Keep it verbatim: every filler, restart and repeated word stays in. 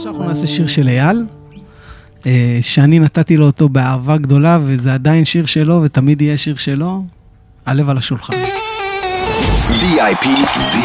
עכשיו אנחנו נעשה שיר של אייל, שאני נתתי לו אותו באהבה גדולה, וזה עדיין שיר שלו, ותמיד יהיה שיר שלו, הלב על השולחן. וי איי פי